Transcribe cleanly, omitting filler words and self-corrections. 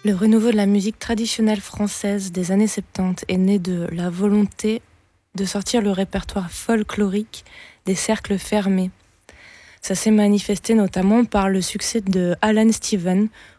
Le renouveau de la musique traditionnelle française des années 70 est né de la volonté de sortir le répertoire folklorique des cercles fermés. Ça s'est manifesté notamment par le succès de Alan Steven